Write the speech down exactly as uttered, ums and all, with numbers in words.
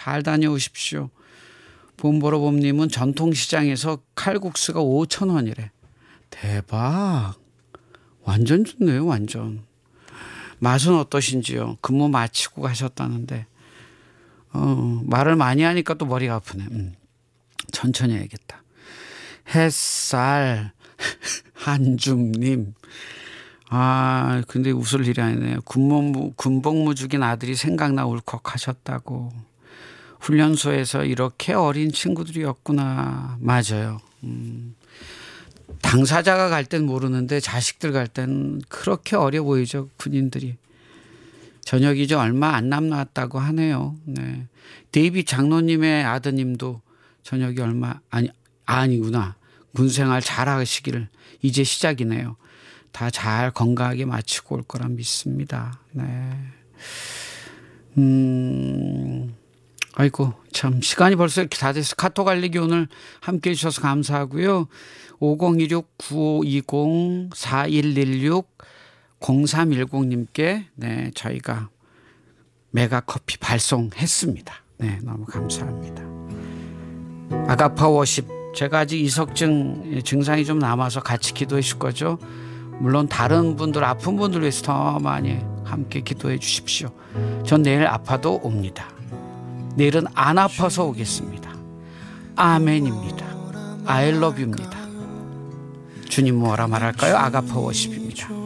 잘 다녀오십시오. 봄보로봄님은 전통시장에서 칼국수가 오천 원이래. 대박. 완전 좋네요. 완전. 맛은 어떠신지요? 근무 마치고 가셨다는데 어, 말을 많이 하니까 또 머리가 아프네. 음, 천천히 해야겠다. 햇살 한중님. 아 근데 웃을 일이 아니네요. 군복무, 군복무 중인 아들이 생각나 울컥하셨다고. 훈련소에서 이렇게 어린 친구들이었구나. 맞아요. 음. 당사자가 갈 땐 모르는데 자식들 갈 땐 그렇게 어려 보이죠. 군인들이. 저녁이 이제 얼마 안 남았다고 하네요. 네. 데이빗 장로님의 아드님도 저녁이 얼마 아니 아니구나. 군생활 잘 하시기를. 이제 시작이네요. 다 잘 건강하게 마치고 올 거라 믿습니다. 네. 음. 아이고 참 시간이 벌써 이렇게 다 돼서 카톡 알리기 오늘 함께해 주셔서 감사하고요. 오공이육 구오이공 사일일육 공삼일공님께 네, 저희가 메가 커피 발송했습니다. 네, 너무 감사합니다. 아가파 워십 제가 아직 이석증 증상이 좀 남아서 같이 기도해 주실 거죠? 물론 다른 분들 아픈 분들 위해서 더 많이 함께 기도해 주십시오. 전 내일 아파도 옵니다. 내일은 안 아파서 오겠습니다. 아멘입니다. I love you입니다. 주님 뭐라 말할까요? 아가파 워십입니다.